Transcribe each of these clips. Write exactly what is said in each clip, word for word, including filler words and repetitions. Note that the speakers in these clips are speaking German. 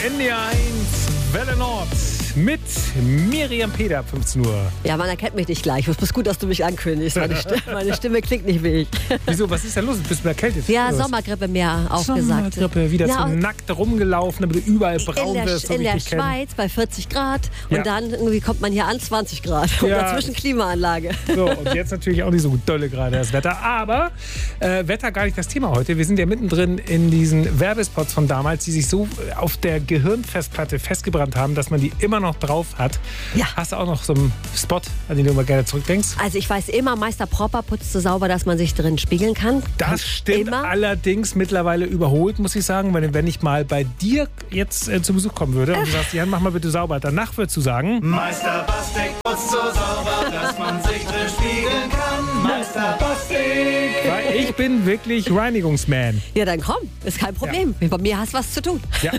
N D R eins Welle Nord mit Miriam Peter ab fünfzehn Uhr. Ja, man erkennt mich nicht gleich. Es ist gut, dass du mich ankündigst. Meine Stimme, meine Stimme klingt nicht wie ich. Wieso, was ist denn los? Bist du erkältet? Ja, Sommergrippe mehr aufgesagt. Sommergrippe, wieder ja, so nackt rumgelaufen, damit du überall braun in der, wirst. So in der richtig Schweiz kennen. bei vierzig Grad Ja. und dann irgendwie kommt man hier an zwanzig Grad. Und Ja. dazwischen Klimaanlage. So, und jetzt natürlich auch nicht so dolle gerade das Wetter. Aber äh, Wetter gar nicht das Thema heute. Wir sind ja mittendrin in diesen Werbespots von damals, die sich so auf der Gehirnfestplatte festgebrannt haben, dass man die immer noch drauf hat. Ja. Hast du auch noch so einen Spot, an den du immer gerne zurückdenkst? Also ich weiß immer, Meister Propper putzt so sauber, dass man sich drin spiegeln kann. Das Kann stimmt immer. allerdings mittlerweile überholt, muss ich sagen. Weil wenn ich mal bei dir jetzt äh, zu Besuch kommen würde und du sagst, Jan, mach mal bitte sauber, danach würdest du sagen... Meister Bastek putzt so sauber, dass man sich drin spiegeln kann. Meister Bastek. Weil ich bin wirklich Reinigungsman. Ja, dann komm, ist kein Problem. Bei mir hast du was zu tun. Ja.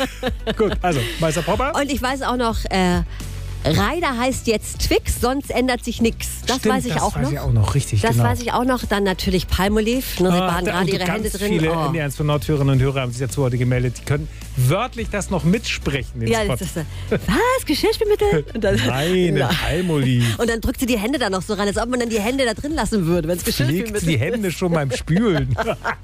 Gut, also Meister Popper. Und ich weiß auch noch, äh, Reider heißt jetzt Twix, sonst ändert sich nichts. Das Stimmt, weiß ich das auch weiß noch. ich auch noch, richtig, Das genau. weiß ich auch noch. Dann natürlich Palmolive. Ne, sie Ah, waren da- gerade und ihre ganz Hände drin. viele Oh. N D R eins von Nordhörerinnen und Hörer haben sich dazu heute gemeldet. Die können wörtlich das noch mitsprechen, den Ja, Spot. das ist so, was? Geschirrspülmittel? Und dann, Nein, Ja. Palmolive. Und dann drückt sie die Hände da noch so rein, als ob man dann die Hände da drin lassen würde, wenn es Legt Geschirrspülmittel die Hände schon beim Spülen.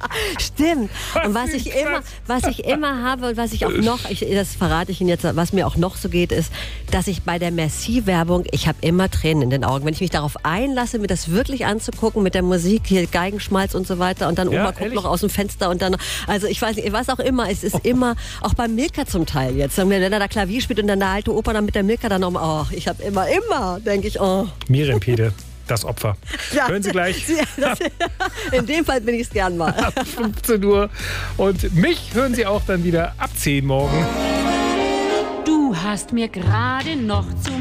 Stimmt. Und was ein ich Quatsch. immer, was ich immer habe und was ich auch noch, ich, das verrate ich Ihnen jetzt, was mir auch noch so geht, ist, dass ich bei der Merci-Werbung, ich habe immer Tränen in den Augen. Wenn ich mich darauf einlasse, mir das wirklich anzugucken mit der Musik, hier Geigenschmalz und so weiter und dann Ja, Oma guckt ehrlich? noch aus dem Fenster und dann, also ich weiß nicht, was auch immer, es ist immer, auch beim Milka zum Teil jetzt, wenn er da Klavier spielt und dann der alte Opa dann mit der Milka dann nochmal, oh, ich habe immer, immer, denke ich, oh. Miriam Pede, das Opfer. Ja. Hören Sie gleich Das, in dem Fall bin ich es gern mal. ab fünfzehn Uhr. Und mich hören Sie auch dann wieder ab zehn morgen. Du hast mir gerade noch zu